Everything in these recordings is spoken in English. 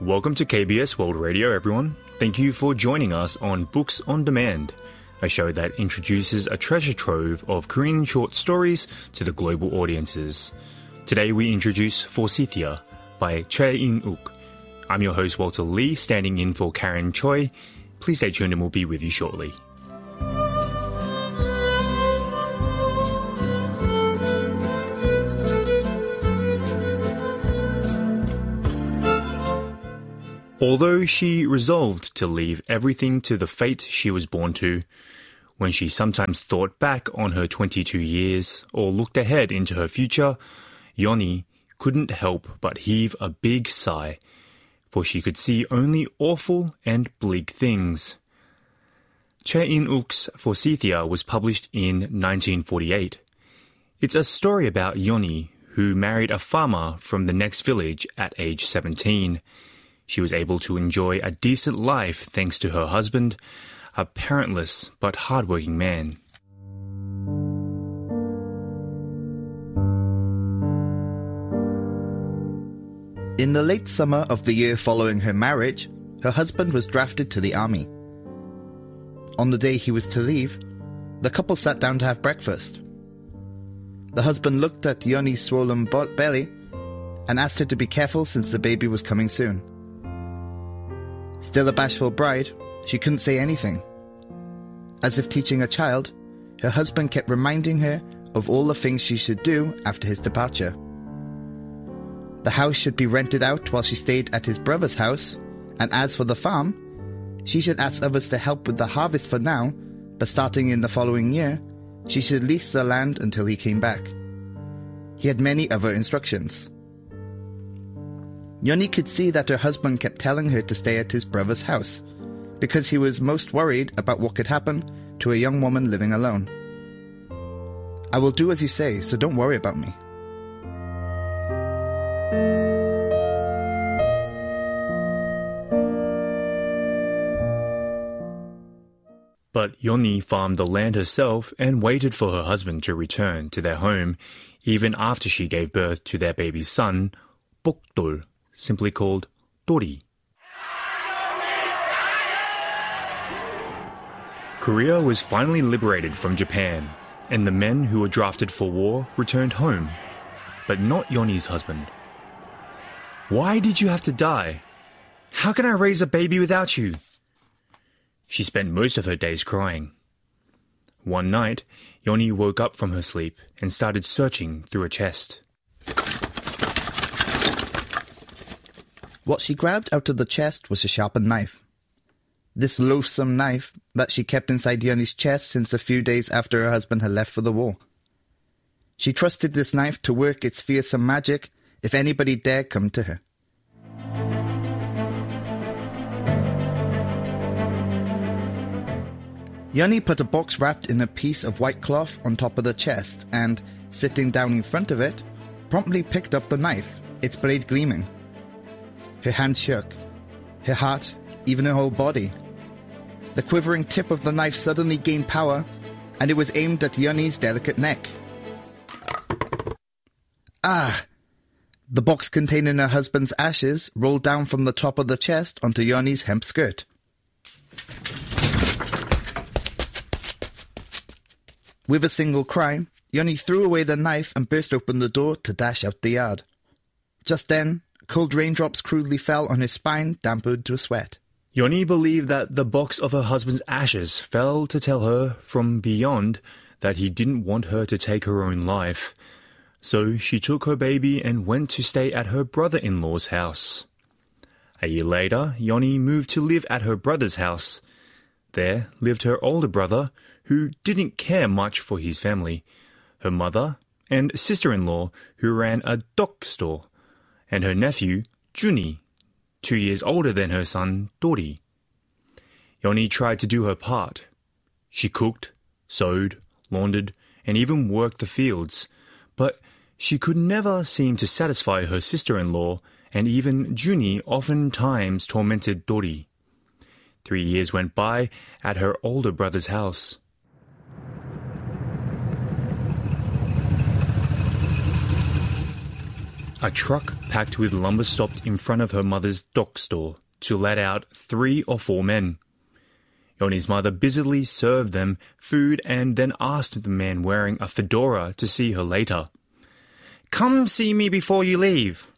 Welcome to KBS World Radio, everyone. Thank you for joining us on Books on Demand, a show that introduces a treasure trove of Korean short stories to the global audiences. Today we introduce Forsythia by Choi In-uk. I'm your host Walter Lee, standing in for Karen Choi. Please stay tuned and we'll be with you shortly. Although she resolved to leave everything to the fate she was born to, when she sometimes thought back on her 22 years or looked ahead into her future, Yeonhee couldn't help but heave a big sigh, for she could see only awful and bleak things. Choi In-uk's Forsythia was published in 1948. It's a story about Yeonhee, who married a farmer from the next village at age 17. She was able to enjoy a decent life thanks to her husband, a parentless but hardworking man. In the late summer of the year following her marriage, her husband was drafted to the army. On the day he was to leave, the couple sat down to have breakfast. The husband looked at Yeonhee's swollen belly and asked her to be careful since the baby was coming soon. Still a bashful bride, she couldn't say anything. As if teaching a child, her husband kept reminding her of all the things she should do after his departure. The house should be rented out while she stayed at his brother's house, and as for the farm, she should ask others to help with the harvest for now, but starting in the following year, she should lease the land until he came back. He had many other instructions. Yeonhee could see that her husband kept telling her to stay at his brother's house, because he was most worried about what could happen to a young woman living alone. I will do as you say, so don't worry about me. But Yeonhee farmed the land herself and waited for her husband to return to their home, even after she gave birth to their baby son, Bokdol, simply called Dori. Korea was finally liberated from Japan, and the men who were drafted for war returned home, but not Yeonhee's husband. Why did you have to die? How can I raise a baby without you? She spent most of her days crying. One night, Yeonhee woke up from her sleep and started searching through a chest. What she grabbed out of the chest was a sharpened knife. This loathsome knife that she kept inside Yeonhee's chest since a few days after her husband had left for the war. She trusted this knife to work its fearsome magic if anybody dared come to her. Yeonhee put a box wrapped in a piece of white cloth on top of the chest and, sitting down in front of it, promptly picked up the knife, its blade gleaming. Her hand shook. Her heart, even her whole body. The quivering tip of the knife suddenly gained power, and it was aimed at Yeonhee's delicate neck. Ah! The box containing her husband's ashes rolled down from the top of the chest onto Yeonhee's hemp skirt. With a single cry, Yeonhee threw away the knife and burst open the door to dash out the yard. Just then, cold raindrops crudely fell on his spine, dampened to sweat. Yeonhee believed that the box of her husband's ashes fell to tell her from beyond that he didn't want her to take her own life. So she took her baby and went to stay at her brother-in-law's house. A year later, Yeonhee moved to live at her brother's house. There lived her older brother, who didn't care much for his family, her mother, and sister-in-law, who ran a dog store, and her nephew, Junhee, 2 years older than her son, Dori. Yeonhee tried to do her part. She cooked, sewed, laundered, and even worked the fields, but she could never seem to satisfy her sister-in-law, and even Junhee oftentimes tormented Dori. 3 years went by at her older brother's house. A truck packed with lumber stopped in front of her mother's dock store to let out 3 or 4 men. Yoni's mother busily served them food and then asked the man wearing a fedora to see her later. "Come see me before you leave."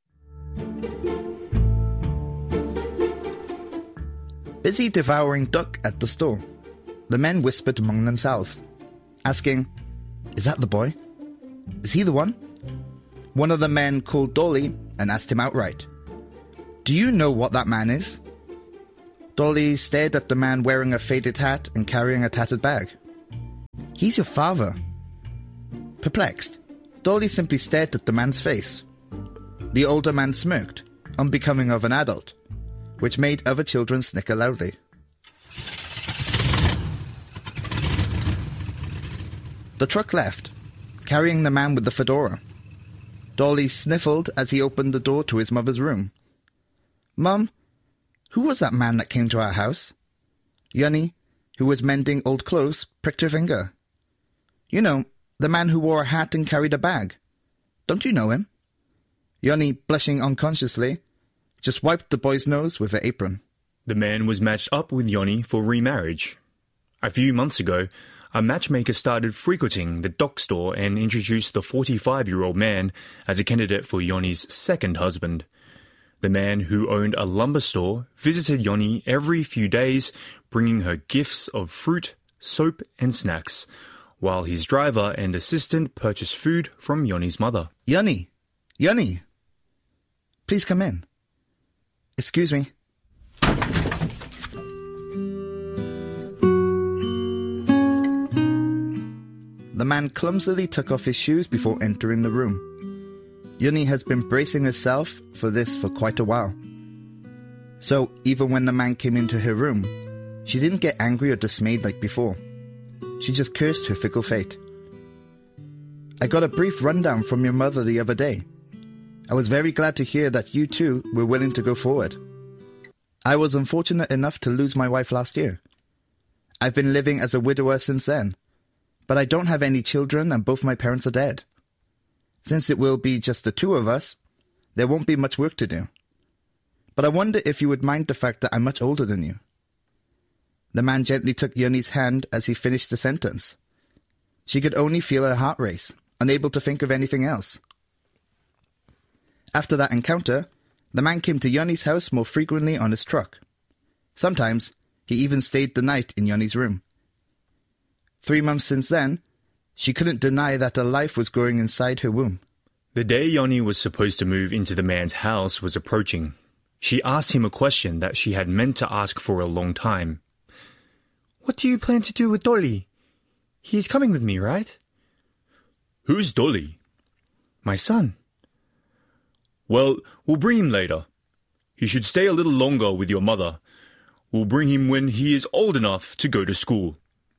Busy devouring duck at the store, the men whispered among themselves, asking, "Is that the boy? Is he the one?" One of the men called Dolly and asked him outright, "Do you know what that man is?" Dolly stared at the man wearing a faded hat and carrying a tattered bag. "He's your father." Perplexed, Dolly simply stared at the man's face. The older man smirked, unbecoming of an adult, which made other children snicker loudly. The truck left, carrying the man with the fedora. Dolly sniffled as he opened the door to his mother's room. "Mum, who was that man that came to our house?" Yoni, who was mending old clothes, pricked her finger. "You know, the man who wore a hat and carried a bag. Don't you know him?" Yoni, blushing unconsciously, just wiped the boy's nose with her apron. The man was matched up with Yoni for remarriage. A few months ago, a matchmaker started frequenting the dock store and introduced the 45-year-old man as a candidate for Yoni's second husband. The man who owned a lumber store visited Yoni every few days, bringing her gifts of fruit, soap, and snacks, while his driver and assistant purchased food from Yoni's mother. "Yoni! Yoni! Please come in. Excuse me." The man clumsily took off his shoes before entering the room. Yoni has been bracing herself for this for quite a while. So, even when the man came into her room, she didn't get angry or dismayed like before. She just cursed her fickle fate. "I got a brief rundown from your mother the other day. I was very glad to hear that you too were willing to go forward. I was unfortunate enough to lose my wife last year. I've been living as a widower since then, but I don't have any children and both my parents are dead. Since it will be just the 2 of us, there won't be much work to do. But I wonder if you would mind the fact that I'm much older than you." The man gently took Yoni's hand as he finished the sentence. She could only feel her heart race, unable to think of anything else. After that encounter, the man came to Yoni's house more frequently on his truck. Sometimes, he even stayed the night in Yoni's room. 3 months since then, she couldn't deny that a life was growing inside her womb. The day Yoni was supposed to move into the man's house was approaching. She asked him a question that she had meant to ask for a long time. "What do you plan to do with Dolly? He is coming with me, right?" "Who's Dolly?" "My son." "Well, we'll bring him later. He should stay a little longer with your mother. We'll bring him when he is old enough to go to school."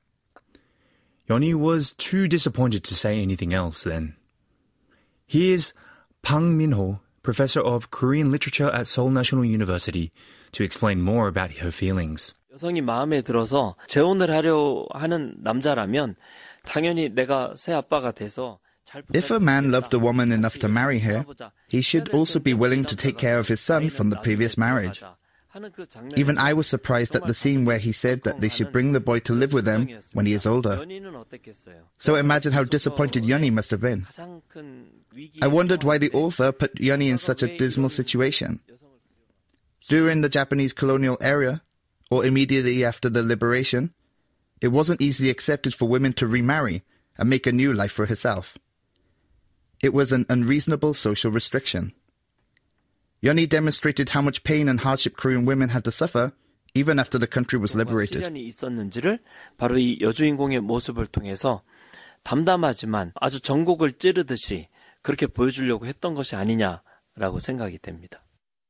Yoni was too disappointed to say anything else then. Here's Pang Min-ho, professor of Korean literature at Seoul National University, to explain more about her feelings. 여성이 마음에 들어서 재혼을 하려 하는 남자라면 당연히 내가 새 아빠가 돼서 If a man loved a woman enough to marry her, he should also be willing to take care of his son from the previous marriage. Even I was surprised at the scene where he said that they should bring the boy to live with them when he is older. So imagine how disappointed Yoni must have been. I wondered why the author put Yoni in such a dismal situation. During the Japanese colonial era, or immediately after the liberation, it wasn't easily accepted for women to remarry and make a new life for herself. It was an unreasonable social restriction. Yoni demonstrated how much pain and hardship Korean women had to suffer even after the country was liberated. 시련이 있었는지를 바로 이 여주인공의 모습을 통해서 담담하지만 아주 전곡을 찌르듯이 그렇게 보여주려고 했던 것이 아니냐라고 생각이 됩니다.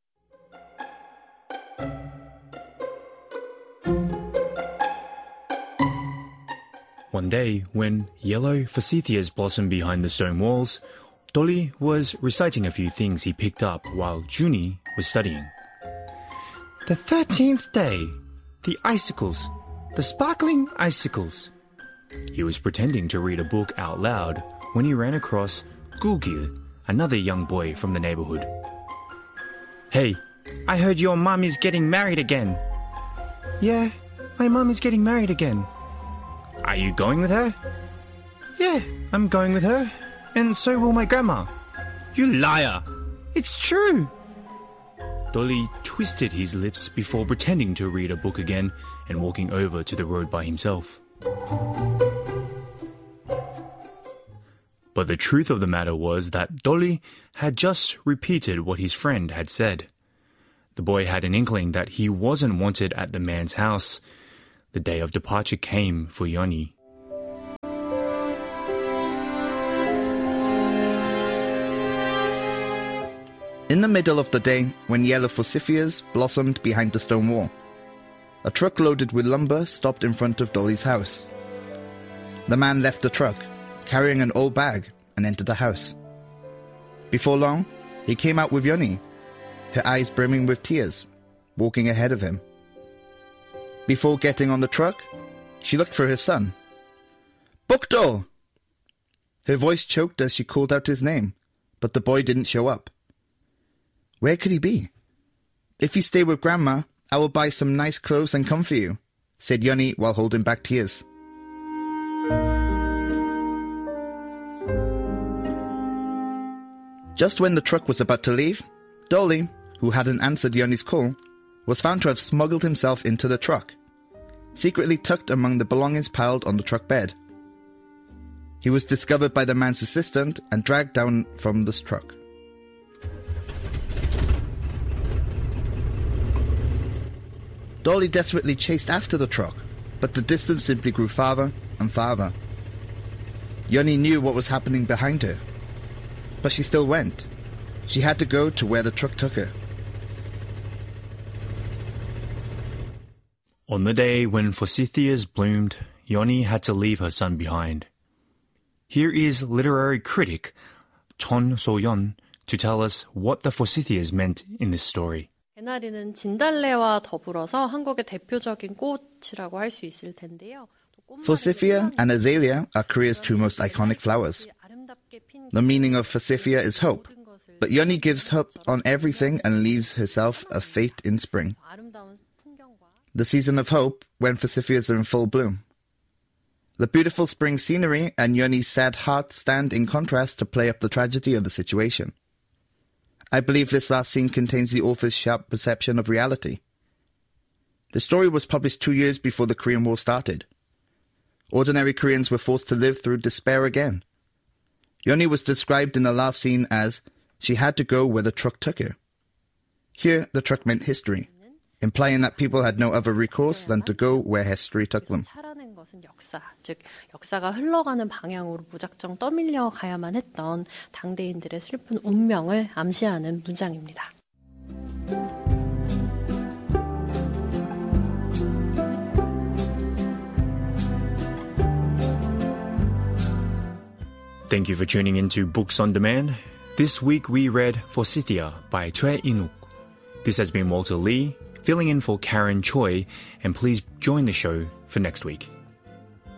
One day, when yellow forsythias blossomed behind the stone walls, Dolly was reciting a few things he picked up while Junie was studying. "The 13th day, the icicles, the sparkling icicles." He was pretending to read a book out loud when he ran across Gugil, another young boy from the neighborhood. "Hey, I heard your mum is getting married again." "Yeah, my mum is getting married again." "Are you going with her?" "Yeah, I'm going with her, and so will my grandma." "You liar! It's true!" Dolly twisted his lips before pretending to read a book again and walking over to the road by himself. But the truth of the matter was that Dolly had just repeated what his friend had said. The boy had an inkling that he wasn't wanted at the man's house. The day of departure came for Yoni. In the middle of the day, when yellow forsythias blossomed behind the stone wall, a truck loaded with lumber stopped in front of Dolly's house. The man left the truck, carrying an old bag, and entered the house. Before long, he came out with Yoni, her eyes brimming with tears, walking ahead of him. Before getting on the truck, she looked for her son. "Bukdol!" Her voice choked as she called out his name, but the boy didn't show up. Where could he be? "If you stay with Grandma, I will buy some nice clothes and come for you," said Yoni while holding back tears. Just when the truck was about to leave, Dolly, who hadn't answered Yoni's call, was found to have smuggled himself into the truck, secretly tucked among the belongings piled on the truck bed. He was discovered by the man's assistant and dragged down from the truck. Dolly desperately chased after the truck, but the distance simply grew farther and farther. Yoni knew what was happening behind her, but she still went. She had to go to where the truck took her. On the day when forsythias bloomed, Yoni had to leave her son behind. Here is literary critic Chon So-yeon to tell us what the forsythias meant in this story. 개나리는 진달래와 더불어서 한국의 대표적인 꽃이라고 할 수 있을 텐데요. Forsythia and azalea are Korea's two most iconic flowers. The meaning of forsythia is hope, but Yoni gives hope on everything and leaves herself a fate in spring. The season of hope, when forsythias are in full bloom. The beautiful spring scenery and Yoni's sad heart stand in contrast to play up the tragedy of the situation. I believe this last scene contains the author's sharp perception of reality. The story was published 2 years before the Korean War started. Ordinary Koreans were forced to live through despair again. Yoni was described in the last scene as, she had to go where the truck took her. Here, the truck meant history, implying that people had no other recourse than to go where history took them. 역사, 즉 역사가 흘러가는 방향으로 무작정 떠밀려 가야만 했던 당대인들의 슬픈 운명을 암시하는 문장입니다. Thank you for tuning in to Books on Demand. This week we read Forsythia by Choi In-wook. This has been Walter Lee, filling in for Karen Choi, and please join the show for next week.